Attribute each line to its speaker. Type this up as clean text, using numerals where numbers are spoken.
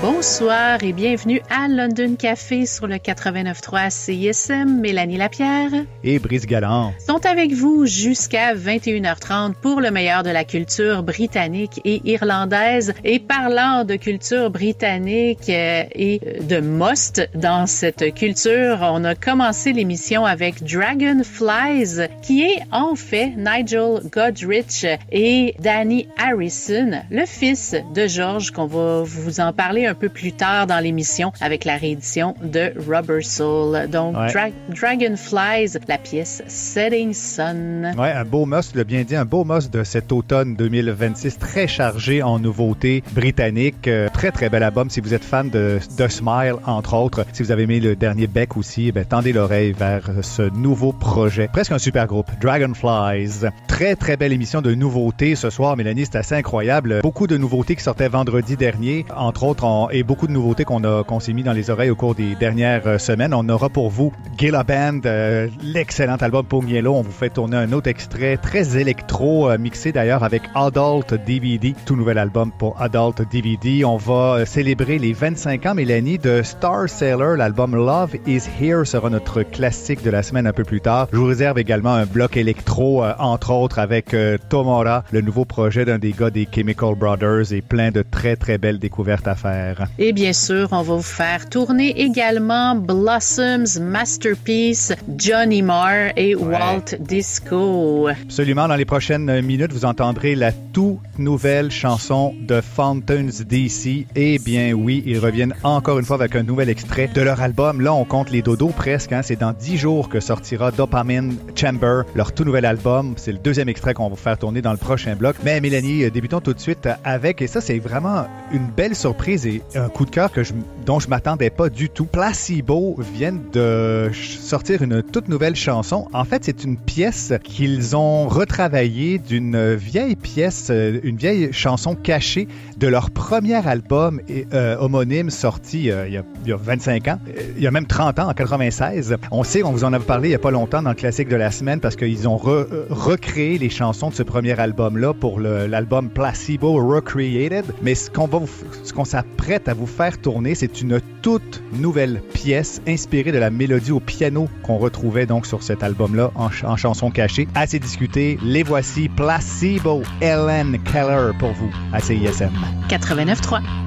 Speaker 1: Bonsoir et bienvenue à London Café sur le 89.3 CISM. Mélanie Lapierre
Speaker 2: et Brice Galland
Speaker 1: sont avec vous jusqu'à 21h30 pour le meilleur de la culture britannique et irlandaise. Et parlant de culture britannique et de must dans cette culture, on a commencé l'émission avec Dragonflies, qui est en fait Nigel Godrich et Danny Harrison, le fils de George, qu'on va vous en parler un peu plus tard dans l'émission avec la réédition de Rubber Soul. Donc, Dragonflies, la pièce Setting Sun.
Speaker 2: Ouais, un beau must, tu l'as bien dit, un beau must de cet automne 2026, très chargé en nouveautés britanniques. Très, très bel album. Si vous êtes fan de Smile, entre autres, si vous avez aimé le dernier Beck aussi, tendez l'oreille vers ce nouveau projet. Presque un super groupe, Dragonflies. Très, très belle émission de nouveautés ce soir, Mélanie, c'est assez incroyable. Beaucoup de nouveautés qui sortaient vendredi dernier, entre autres, et beaucoup de nouveautés qu'on s'est mis dans les oreilles au cours des dernières semaines. On aura pour vous Gilla Band, l'excellent album Pogniello. On vous fait tourner un autre extrait très électro, mixé d'ailleurs avec Adult DVD, tout nouvel album pour Adult DVD. On va célébrer les 25 ans, Mélanie, de Star Sailor. L'album Love is Here sera notre classique de la semaine un peu plus tard. Je vous réserve également un bloc électro, entre autres avec Tomora, le nouveau projet d'un des gars des Chemical Brothers, et plein de très très belles découvertes à faire.
Speaker 1: Et bien sûr, on va vous faire tourner également Blossoms, Masterpiece, Johnny Marr et Walt Disco.
Speaker 2: Absolument, dans les prochaines minutes, vous entendrez la toute nouvelle chanson de Fountains DC. Et bien oui, ils reviennent encore une fois avec un nouvel extrait de leur album. Là, on compte les dodos presque. C'est dans 10 jours que sortira Dopamine Chamber, leur tout nouvel album. C'est le deuxième extrait qu'on va vous faire tourner dans le prochain bloc. Mais Mélanie, débutons tout de suite avec, et ça c'est vraiment une belle surprise et un coup de cœur dont je m'attendais pas du tout. Placebo viennent de sortir une toute nouvelle chanson. En fait, c'est une pièce qu'ils ont retravaillée d'une vieille pièce, une vieille chanson cachée de leur premier album homonyme sorti il y a 25 ans, il y a même 30 ans, en 96. On vous en avait parlé il y a pas longtemps dans le classique de la semaine parce qu'ils ont recréé les chansons de ce premier album-là pour l'album Placebo Recreated. Mais ce qu'on s'apprête à vous faire tourner, c'est une toute nouvelle pièce inspirée de la mélodie au piano qu'on retrouvait donc sur cet album-là en chanson cachée. Assez discuté, les voici, Placebo, Helen Keller pour vous à CISM
Speaker 1: 89.3.